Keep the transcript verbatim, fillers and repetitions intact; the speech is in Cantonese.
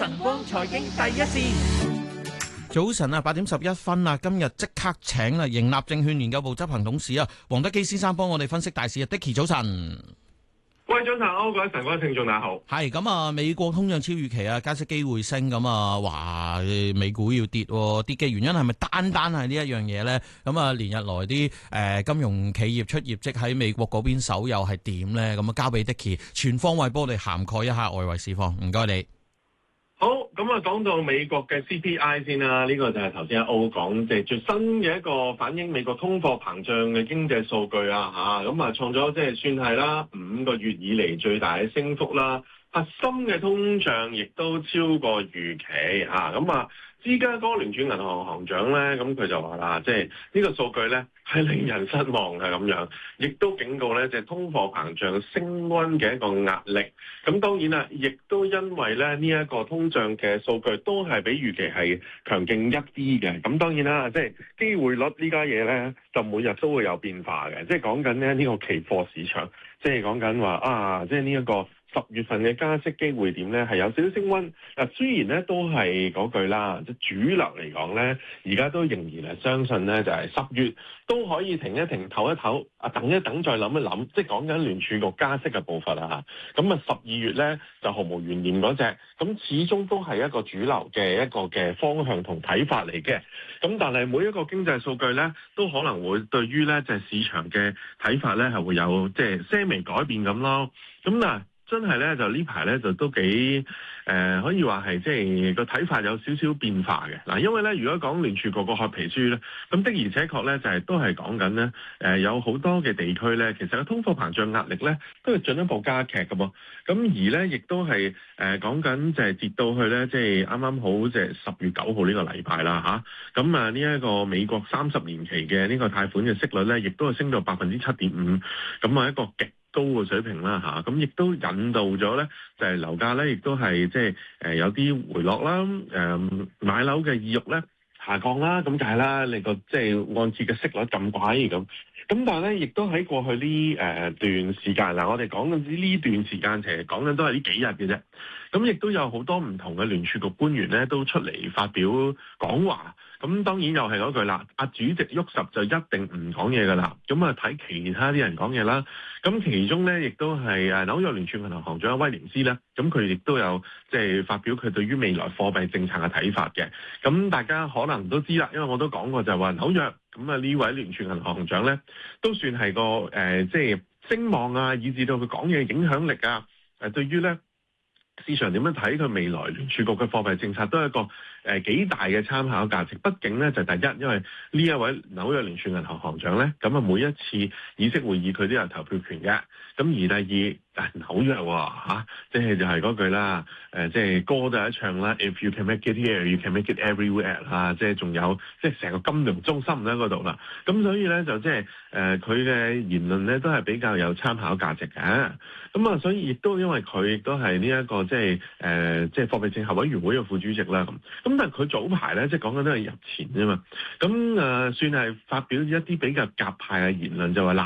晨光財經第一線，早晨啊，八點十一分啊，今日即刻請啦，盈立證券研究部執行董事啊，黃德基先生幫我哋分析大市啊。Dicky 早晨。 喂，早晨，好，各位晨光聽眾大家好。 係咁啊，美國通脹超預期啊，加息機會升咁啊，話美股要跌，跌嘅原因係咪單單係呢一樣嘢咧？咁啊，連日來啲誒金融企業出業績喺美國嗰邊手又係點咧？咁啊，交俾 Dicky 全方位幫我哋涵蓋一下外圍市況，唔該你。 好，咁啊，講到美國嘅 C P I 先啦，呢、這個就係頭先阿歐講，即係最新嘅一個反映美國通貨膨脹嘅經濟數據啊，吓，咁啊創咗即係算係啦，五個月以嚟最大嘅升幅啦，核心嘅通脹亦都超過預期啊，咁啊。芝加哥聯儲銀行行長咧，咁佢就話啦，即係呢個數據咧係令人失望嘅咁樣，亦都警告咧，即係通貨膨脹升溫嘅一個壓力。咁當然啦，亦都因為咧呢一個通脹嘅數據都係比預期係強勁一啲嘅。咁當然啦，即係機會率呢家嘢咧，就每日都會有變化嘅。即係講緊咧呢個期貨市場，即係講緊話啊，即係呢一個。十月份嘅加息機會點咧係有少少升溫，嗱雖然咧都係嗰句啦，即係主流嚟講咧，而家都仍然係相信咧就係十月都可以停一停、唞一唞，啊等一等再諗一諗，即係講緊聯儲局加息嘅步伐啊嚇。咁啊十二月咧就毫無懸念嗰隻，咁始終都係一個主流嘅一個嘅方向同睇法嚟嘅。咁但係每一個經濟數據咧都可能會對於咧就係市場嘅睇法咧係會有即係些微改變咁咯。咁嗱。真係咧，就呢排咧就都幾誒、呃，可以話係即係個睇法有少少變化嘅嗱。因為咧，如果講聯儲局個褐皮書咧，咁的而且確咧就係、是、都係講緊咧誒，有好多嘅地區咧，其實個通貨膨脹壓力咧都係進一步加劇嘅噃。咁而咧亦都係誒講緊就係跌到去咧，即係啱啱好即係十月九號呢個禮拜啦嚇。咁啊呢一個美國三十年期嘅呢個貸款嘅息率咧，亦都係升到百分之七點五，咁啊一個極高嘅水平啦嚇，咁亦都引導咗咧，就係樓價咧，亦都係即係誒有啲回落啦，誒買樓嘅意欲咧下降啦，咁解啦，你個即係按揭嘅息率咁貴咁，咁但係咧，亦都喺過去呢誒段時間嗱，我哋講緊呢段時間其實講緊都係呢幾日嘅啫，咁亦都有好多唔同嘅聯儲局官員咧都出嚟發表講話。咁當然又係嗰句啦，阿主席喐實就一定唔講嘢噶啦。咁啊睇其他啲人講嘢啦。咁其中咧亦都係誒紐約聯儲銀行行長威廉斯咧，咁佢亦都有即係發表佢對於未來貨幣政策嘅睇法嘅。咁大家可能都知啦，因為我都講過就係話紐約咁啊呢位聯儲銀行行長咧，都算係個誒即係聲望啊，以至到佢講嘢影響力啊，誒對於咧。市場點樣睇佢未來聯儲局嘅貨幣政策都係一個誒、呃、幾大嘅參考價值。畢竟咧就第一，因為呢一位紐約聯儲銀行行長咧，咁啊每一次議息會議佢都有投票權嘅。咁而第二。但紐約喎、啊、即係就係嗰句啦，誒即係歌都有一唱啦。If you can make it here, you can make it everywhere 啊！即係仲有即係成個金融中心喺嗰度啦。咁所以咧就即係誒佢嘅言論咧都係比較有參考價值嘅。咁啊，所以亦都因為佢亦都係呢一個即係誒即係貨幣政策委員會嘅副主席啦。咁咁但係佢早排咧即係講緊都係入前啫嘛。咁誒、呃、算係發表一啲比較鴿派嘅言論，就話